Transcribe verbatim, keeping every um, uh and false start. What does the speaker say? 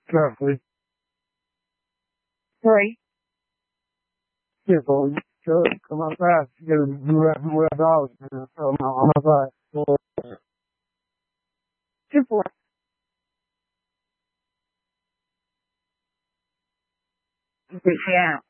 Carefully. Three. Careful. Come on fast. You gotta do that with a dog. So now on my side. Four. Two, four. Yeah.